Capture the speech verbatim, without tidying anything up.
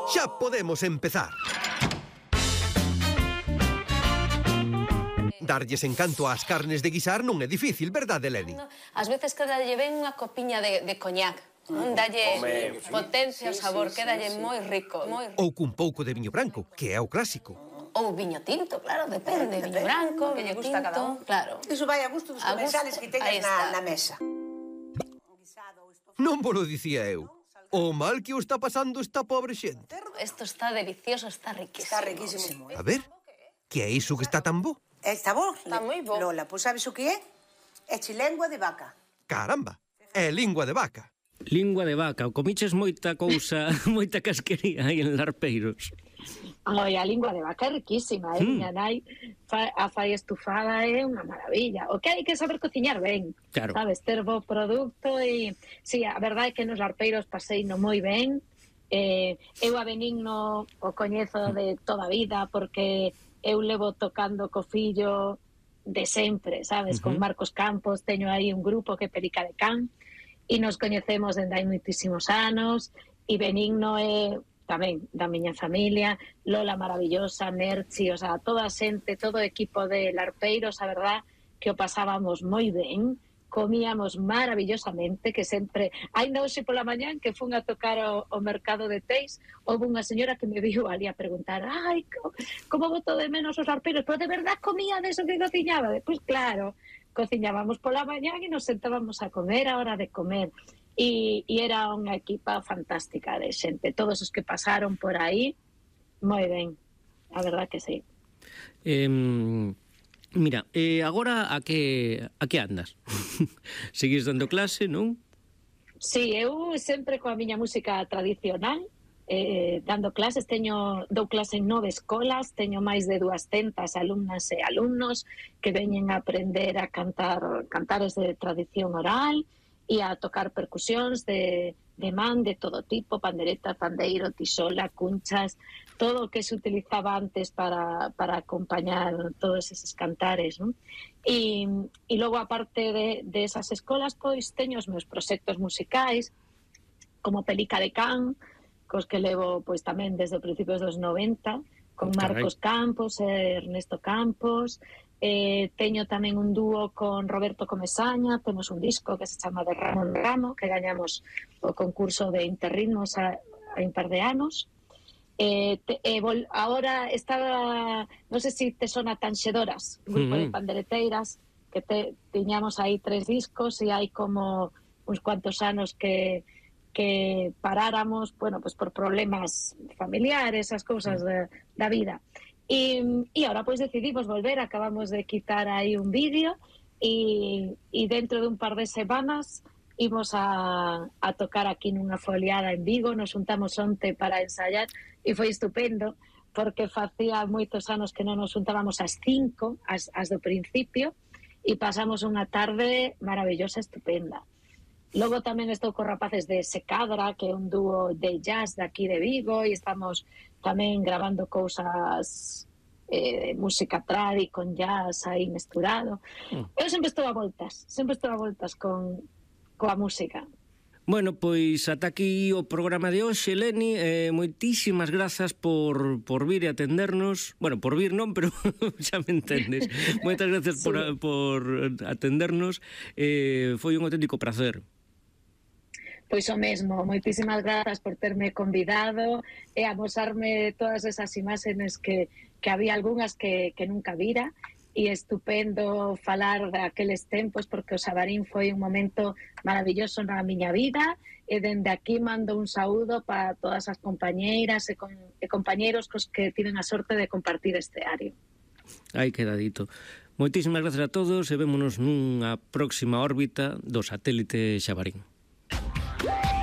Xa podemos empezar. Darlles encanto ás carnes de guisar non é difícil, verdade, Leni? Ás veces quedalle ben unha copiña de, de coñac. Non dalle potencia ao sabor, quedalle moi rico. Moi rico. Ou cun pouco de viño branco, que é o clásico. Ou viño tinto, claro, depende. Viño branco, que lle viño gusta a cada tinto, un. claro. Iso vai a gusto dos A comensales gusto, que aí teñas está. na, na mesa. Non vos lo dicía eu. O mal que o está pasando esta pobre xente. Isto está delicioso, está riquísimo. Está riquísimo. A ver, que é iso que está tan bo? Está bo? Está moi bo. Lola, pois sabes o que é? É chilengua de vaca. Caramba, é lingua de vaca. Lingua de vaca, o comiches moita cousa, moita casquería aí en Larpeiros. Ai, a lingua de vaca é riquísima, eh? Mm. Miña nai fa, a fai estufada é unha maravilla. O que hai que saber cociñar ben, Claro. sabes, ter bo produto e... Sí, a verdade é que nos Larpeiros pasei no moi ben. Eh, eu a Benigno o coñezo de toda a vida porque eu levo tocando co fillo de sempre, sabes, Uh-huh. con Marcos Campos, teño aí un grupo que é Perica de Can e nos coñecemos dende hai moitísimos anos e Benigno é tamén da miña familia, Lola maravillosa, Merchi, o sea, toda a xente, todo o equipo de Larpeiros, a verdad que o pasábamos moi ben, comíamos maravillosamente, que sempre, ainda hoxe pola mañán que fun a tocar o, o mercado de Teis, houve unha señora que me viu ali a preguntar, ai, co, como boto de menos os Larpeiros, pero de verdad comía deso que cociñaba? Pois claro, cociñábamos pola mañán e nos sentábamos a comer a hora de comer. E, e era unha equipa fantástica de xente, todos os que pasaron por aí, moi ben, a verdad que sí. Eh, mira, eh, agora a que a que andas? Seguís dando clase, non? Sí, eu sempre coa miña música tradicional, eh, dando clases, teño dou clase en nove escolas, teño máis de duascentas alumnas e alumnos que veñen a aprender a cantar cantares de tradición oral e a tocar percusións de, de man de todo tipo, pandereta, pandeiro, tisola, cunchas, todo o que se utilizaba antes para, para acompañar todos eses cantares, non? E, e logo, aparte de, de esas escolas, pois teño os meus proxectos musicais, como Pelica de Can, cos que levo pois tamén desde os principios dos noventa, con Marcos Campos e Ernesto Campos. Eh, teño tamén un dúo con Roberto Comesaña, temos un disco que se chama De Ramo en Ramo, que gañamos o concurso de Interritmos a, a un par de anos. Eh, te, eh, vol, ahora estaba, non sei se te sona Tanxedoras, un grupo uh-huh. de pandereteiras, que te, tiñamos aí tres discos e hai como uns cuantos anos que que paráramos, bueno, pues por problemas familiares, esas cousas de, da vida. E, e ahora pois decidimos volver, acabamos de quitar aí un vídeo e, e dentro de un par de semanas imos a, a tocar aquí nunha foliada en Vigo, nos juntamos onte para ensayar e foi estupendo porque facía moitos anos que non nos juntábamos ás cinco, as, as do principio, e pasamos unha tarde maravillosa, estupenda. Logo tamén estou con rapaces de Secadra, que é un dúo de jazz de aquí de Vigo, e estamos tamén gravando cousas eh, de música tradi con jazz aí mesturado. Mm. Eu sempre estou a voltas, sempre estou a voltas con coa música. Bueno, pois ata aquí o programa de hoxe, Leni, eh, moitísimas grazas por, por vir e atendernos. Bueno, por vir non, pero xa me entendes. Moitas gracias sí. por, por atendernos. Eh, foi un auténtico placer. Pois o mesmo, moitísimas grazas por terme convidado e amosarme todas esas imaxes que, que había algunhas que, que nunca vira, e estupendo falar daqueles tempos porque o Xabarín foi un momento maravilloso na miña vida e dende aquí mando un saúdo para todas as compañeiras e, con, e compañeiros cos que tiven a sorte de compartir este área. Aí queda dito. Moitísimas grazas a todos e vémonos nunha próxima órbita do satélite Xabarín.